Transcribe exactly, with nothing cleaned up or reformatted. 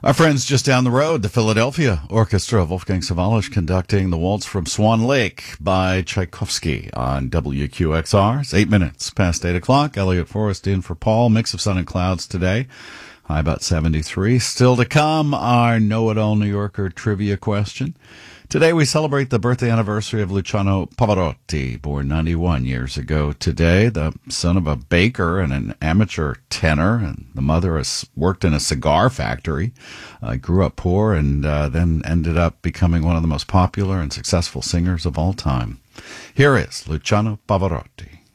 Our friends just down the road, the Philadelphia Orchestra, Wolfgang Sawallisch conducting the Waltz from Swan Lake by Tchaikovsky on W Q X R. It's eight minutes past eight o'clock. Elliot Forrest in for Paul. Mix of sun and clouds today. High about seventy-three. Still to come, our Know-It-All New Yorker trivia question. Today we celebrate the birthday anniversary of Luciano Pavarotti, born ninety-one years ago today, the son of a baker and an amateur tenor, and the mother has worked in a cigar factory. Uh, grew up poor and uh, then ended up becoming one of the most popular and successful singers of all time. Here is Luciano Pavarotti.